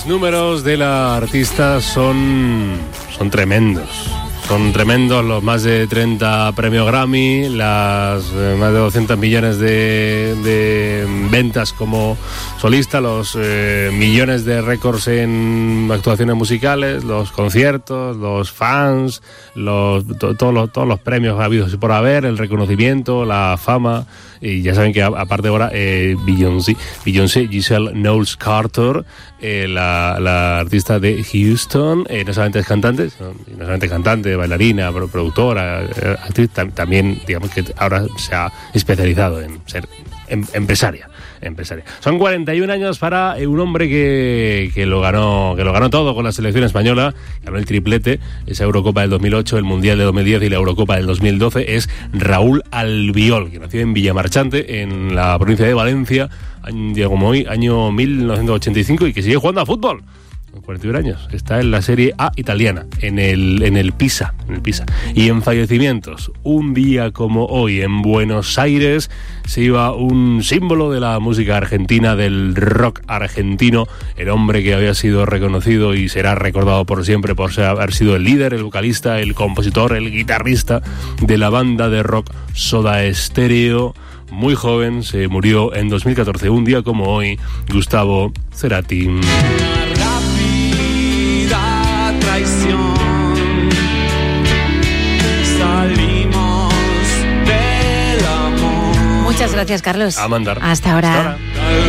Los números de la artista son tremendos. Son tremendos los más de 30 premios Grammy, las más de 200 millones de ventas como solista, los millones de récords en actuaciones musicales, los conciertos, los fans, todos los premios habidos y por haber, el reconocimiento, la fama. Y ya saben que aparte ahora Beyoncé Giselle Knowles Carter, la artista de Houston, no solamente es cantante, bailarina, productora, actriz, también digamos que ahora se ha especializado en ser empresaria. Son 41 años para un hombre que lo ganó todo con la selección española, ganó el triplete, esa Eurocopa del 2008, el Mundial de 2010 y la Eurocopa del 2012, es Raúl Albiol, que nació en Villamarchante, en la provincia de Valencia, como hoy, año 1985, y que sigue jugando a fútbol. 41 años, está en la Serie A italiana, en el Pisa. Y en fallecimientos, un día como hoy en Buenos Aires se iba un símbolo de la música argentina, del rock argentino, el hombre que había sido reconocido y será recordado por siempre por haber sido el líder, el vocalista, el compositor, el guitarrista de la banda de rock Soda Stereo. Muy joven, se murió en 2014, un día como hoy, Gustavo Cerati. Muchas gracias, Carlos. A mandar. Hasta ahora.